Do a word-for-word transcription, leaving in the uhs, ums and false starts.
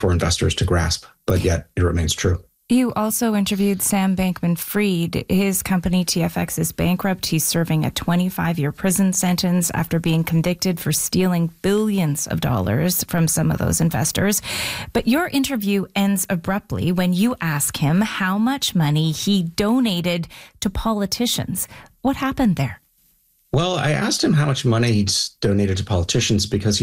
for investors to grasp, but yet it remains true. You also interviewed Sam Bankman-Fried. His company, T F X, is bankrupt. He's serving a twenty-five-year prison sentence after being convicted for stealing billions of dollars from some of those investors. But your interview ends abruptly when you ask him how much money he donated to politicians. What happened there? Well, I asked him how much money he'd donated to politicians because he